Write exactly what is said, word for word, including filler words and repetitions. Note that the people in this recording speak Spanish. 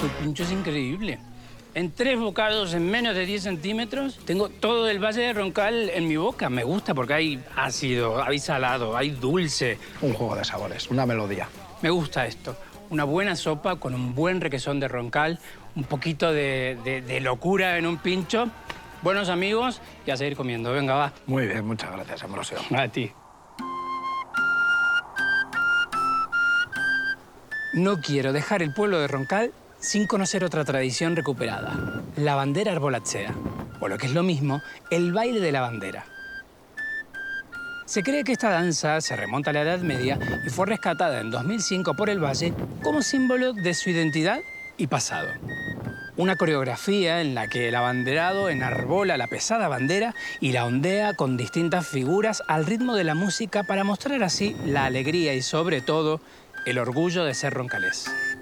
el pincho es increíble. En tres bocados, en menos de diez centímetros, tengo todo el Valle de Roncal en mi boca. Me gusta porque hay ácido, hay salado, hay dulce. Un juego de sabores, una melodía. Me gusta esto. Una buena sopa con un buen requesón de Roncal, un poquito de, de, de locura en un pincho. Buenos amigos y a seguir comiendo. Venga, va. Muy bien, muchas gracias, Ambrosio. A ti. No quiero dejar el pueblo de Roncal sin conocer otra tradición recuperada, la bandera arbolachea, o lo que es lo mismo, el baile de la bandera. Se cree que esta danza se remonta a la Edad Media y fue rescatada en dos mil cinco por el Valle como símbolo de su identidad y pasado. Una coreografía en la que el abanderado enarbola la pesada bandera y la ondea con distintas figuras al ritmo de la música para mostrar así la alegría y, sobre todo, el orgullo de ser roncalés.